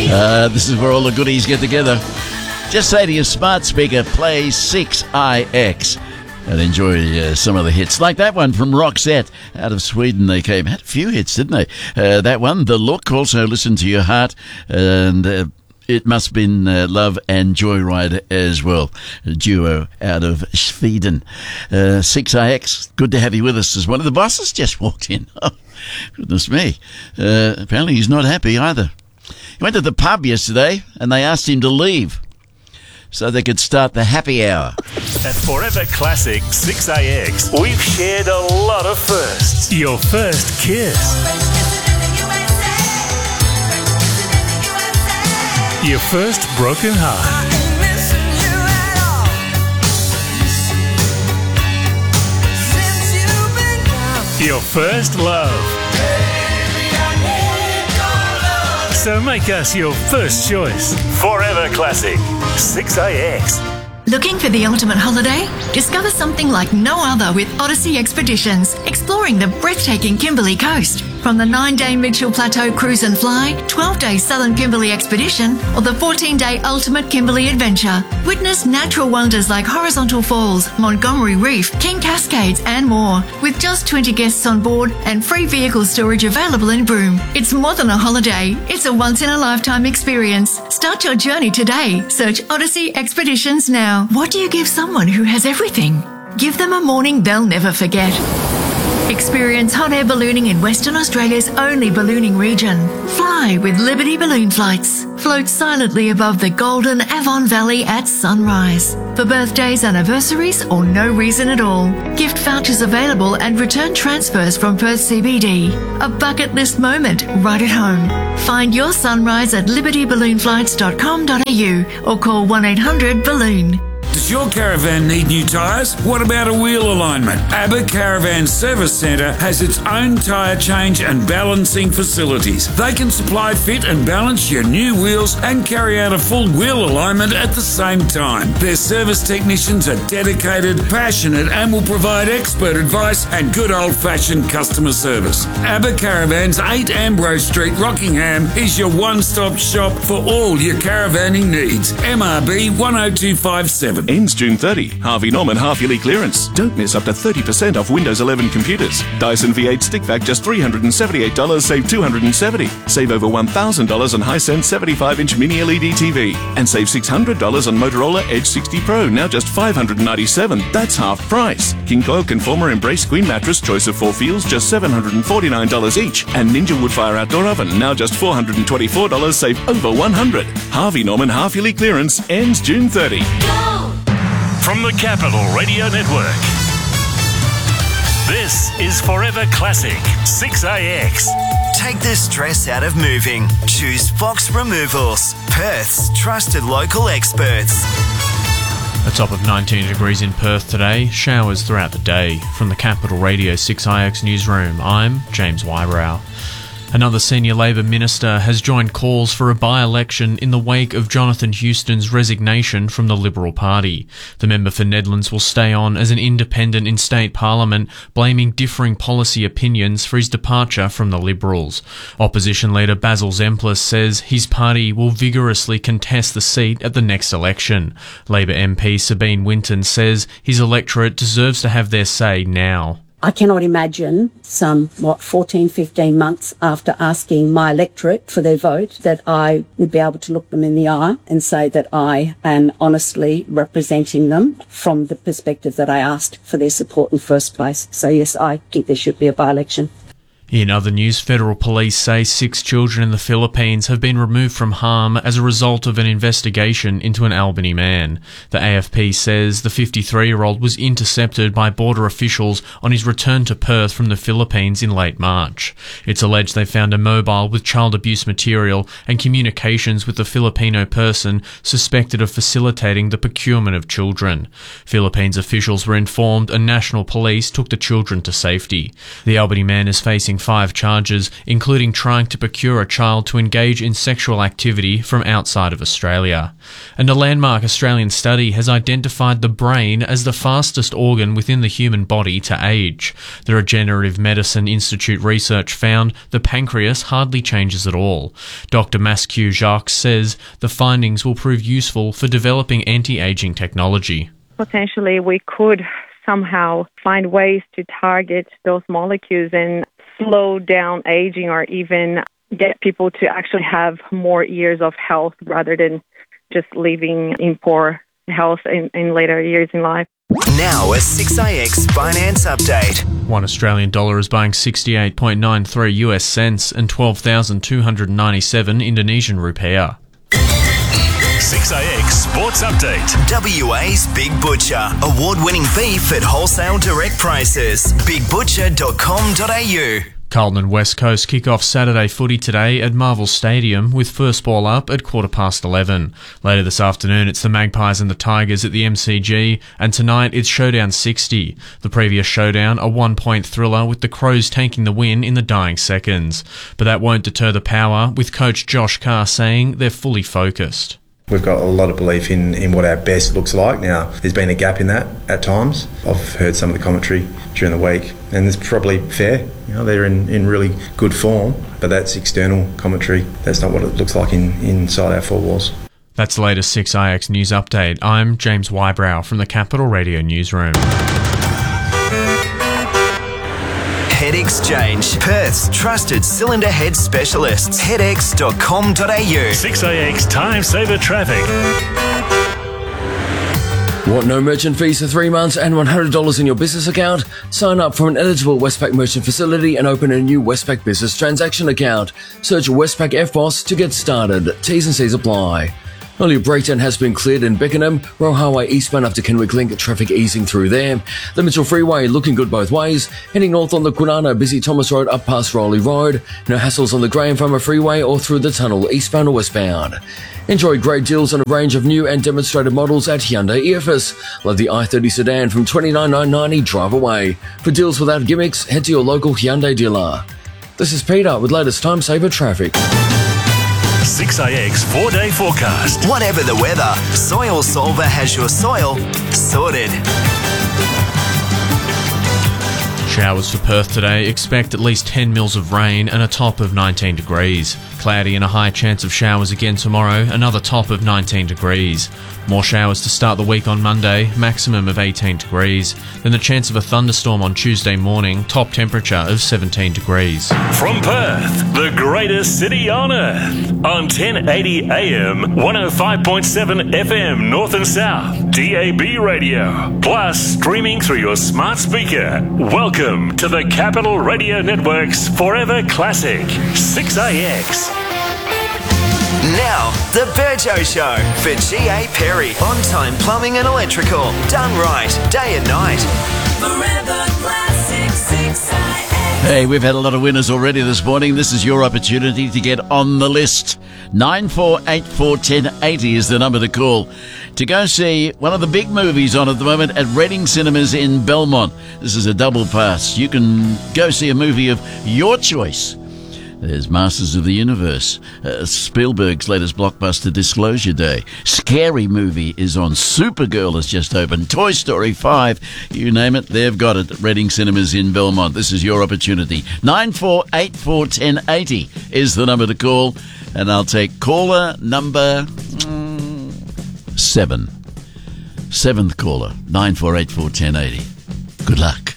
This is where all the goodies get together. Just say to your smart speaker, play 6IX. And enjoy some of the hits, like that one from Roxette out of Sweden. They had a few hits, didn't they? That one, The Look, also Listen to Your Heart, and It Must Have Been Love and Joyride as well. A duo out of Sweden. 6IX, good to have you with us as one of the bosses just walked in. Oh, goodness me. Apparently he's not happy either. He went to the pub yesterday and they asked him to leave so they could start the happy hour. At Forever Classic 6AX, we've shared a lot of firsts. Your first kiss. Your first broken heart. Your first love. So make us your first choice. Forever Classic 6AX. Looking for the ultimate holiday? Discover something like no other with Odyssey Expeditions, exploring the breathtaking Kimberley coast. From the 9-day Mitchell Plateau Cruise and Fly, 12-day Southern Kimberley Expedition, or the 14-day Ultimate Kimberley Adventure. Witness natural wonders like Horizontal Falls, Montgomery Reef, King Cascades, and more. With just 20 guests on board and free vehicle storage available in Broome. It's more than a holiday. It's a once-in-a-lifetime experience. Start your journey today. Search Odyssey Expeditions now. What do you give someone who has everything? Give them a morning they'll never forget. Experience hot air ballooning in Western Australia's only ballooning region. Fly with Liberty Balloon Flights. Float silently above the golden Avon Valley at sunrise. For birthdays, anniversaries, or no reason at all. Gift vouchers available and return transfers from Perth CBD. A bucket list moment right at home. Find your sunrise at libertyballoonflights.com.au or call 1-800-BALLOON. Does your caravan need new tyres? What about a wheel alignment? ABBA Caravan Service Centre has its own tyre change and balancing facilities. They can supply, fit and balance your new wheels and carry out a full wheel alignment at the same time. Their service technicians are dedicated, passionate and will provide expert advice and good old-fashioned customer service. ABBA Caravans, 8 Ambrose Street, Rockingham is your one-stop shop for all your caravaning needs. MRB 10257. Ends June 30. Harvey Norman half-yearly clearance. Don't miss up to 30% off Windows 11 computers. Dyson V8 stick vac just $378, save $270. Save over $1,000 on Hisense 75-inch mini LED TV. And save $600 on Motorola Edge 60 Pro, now just $597. That's half price. King Coil Conformer Embrace Queen Mattress, choice of 4 feels, just $749 each. And Ninja Woodfire Outdoor Oven, now just $424, save over $100. Harvey Norman half-yearly clearance ends June 30. From the Capital Radio Network, this is Forever Classic 6AX. Take the stress out of moving. Choose Fox Removals, Perth's trusted local experts. A top of 19 degrees in Perth today, showers throughout the day. From the Capital Radio 6IX newsroom, I'm James Wybrow. Another senior Labor minister has joined calls for a by-election in the wake of Jonathan Houston's resignation from the Liberal Party. The member for Nedlands will stay on as an independent in state parliament, blaming differing policy opinions for his departure from the Liberals. Opposition leader Basil Zemplis says his party will vigorously contest the seat at the next election. Labor MP Sabine Winton says his electorate deserves to have their say now. I cannot imagine 14, 15 months after asking my electorate for their vote that I would be able to look them in the eye and say that I am honestly representing them from the perspective that I asked for their support in the first place. So yes, I think there should be a by-election. In other news, federal police say 6 children in the Philippines have been removed from harm as a result of an investigation into an Albany man. The AFP says the 53-year-old was intercepted by border officials on his return to Perth from the Philippines in late March. It's alleged they found a mobile with child abuse material and communications with a Filipino person suspected of facilitating the procurement of children. Philippines officials were informed and national police took the children to safety. The Albany man is facing facing 5 charges, including trying to procure a child to engage in sexual activity from outside of Australia. And a landmark Australian study has identified the brain as the fastest organ within the human body to age. The Regenerative Medicine Institute research found the pancreas hardly changes at all. Dr. Masque Jacques says the findings will prove useful for developing anti-aging technology. Potentially we could somehow find ways to target those molecules and slow down aging, or even get people to actually have more years of health rather than just living in poor health in later years in life. Now a 6IX finance update. One Australian dollar is buying 68.93 US cents and 12,297 Indonesian rupiah. 6IX Sports Update. WA's Big Butcher. Award-winning beef at wholesale direct prices. BigButcher.com.au. Carlton and West Coast kick off Saturday footy today at Marvel Stadium with first ball up at 11:15. Later this afternoon it's the Magpies and the Tigers at the MCG, and tonight it's Showdown 60. The previous showdown, a 1-point thriller with the Crows taking the win in the dying seconds. But that won't deter the power, with coach Josh Carr saying they're fully focused. We've got a lot of belief in what our best looks like. Now, there's been a gap in that at times. I've heard some of the commentary during the week, and it's probably fair. You know, they're in really good form, but that's external commentary. That's not what it looks like inside our four walls. That's the latest 6IX News Update. I'm James Wybrow from the Capital Radio Newsroom. Head Exchange, Perth's trusted cylinder head specialists. Headex.com.au. 6IX Time Saver Traffic. Want no merchant fees for 3 months and $100 in your business account? Sign up for an eligible Westpac merchant facility and open a new Westpac business transaction account. Search Westpac FBOSS to get started. T's and C's apply. Early breakdown has been cleared in Beckenham. Royal Highway eastbound up to Kenwick Link, traffic easing through there. The Mitchell Freeway looking good both ways. Heading north on the Kwinana, busy Thomas Road up past Rowley Road. No hassles on the Graham Farmer Freeway or through the tunnel, eastbound or westbound. Enjoy great deals on a range of new and demonstrated models at Hyundai EFS. Love the i30 sedan from $29,990 drive away. For deals without gimmicks, head to your local Hyundai dealer. This is Peter with latest time saver traffic. 6IX 4-day forecast. Whatever the weather, Soil Solver has your soil sorted. Showers for Perth today. Expect at least 10 mils of rain and a top of 19 degrees. Cloudy and a high chance of showers again tomorrow, another top of 19 degrees. More showers to start the week on Monday, maximum of 18 degrees. Then the chance of a thunderstorm on Tuesday morning, top temperature of 17 degrees. From Perth, the greatest city on earth. On 1080 AM, 105.7 FM North and South, DAB radio. Plus streaming through your smart speaker. Welcome to the Capital Radio Network's Forever Classic, 6IX. Now, the Burjo Show for G.A. Perry. On-time plumbing and electrical. Done right, day and night. Forever Classic 6IX. Hey, we've had a lot of winners already this morning. This is your opportunity to get on the list. 94841080 is the number to call to go see one of the big movies on at the moment at Reading Cinemas in Belmont. This is a double pass. You can go see a movie of your choice. There's Masters of the Universe, Spielberg's latest blockbuster, Disclosure Day. Scary Movie is on. Supergirl has just opened. Toy Story 5, you name it, they've got it at Reading Cinemas in Belmont. This is your opportunity. 94841080 is the number to call, and I'll take caller number 7. 7th caller, 94841080. Good luck.